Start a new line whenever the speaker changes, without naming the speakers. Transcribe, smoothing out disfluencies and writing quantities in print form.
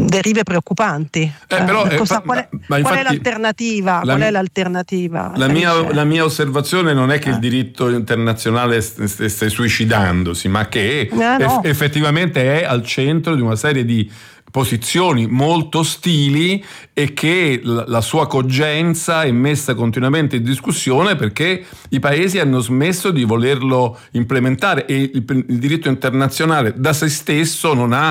derive preoccupanti.
Qual
è l'alternativa?
La mia osservazione non è che il diritto internazionale stia suicidandosi, ma che effettivamente è al centro di una serie di posizioni molto ostili e che la sua cogenza è messa continuamente in discussione perché i paesi hanno smesso di volerlo implementare e il diritto internazionale da se stesso non ha